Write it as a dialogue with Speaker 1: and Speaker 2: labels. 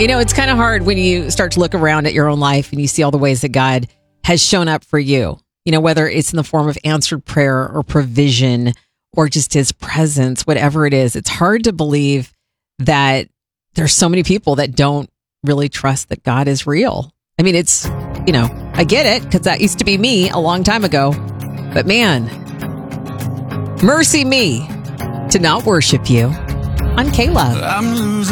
Speaker 1: It's kind of hard when you start to look around at your own life and you see all the ways that God has shown up for you. Whether it's in the form of answered prayer or provision or just his presence, whatever it is, it's hard to believe that there's so many people that don't really trust that God is real. I mean, it's, I get it because that used to be me a long time ago. But man, mercy me to not worship you on K-Love.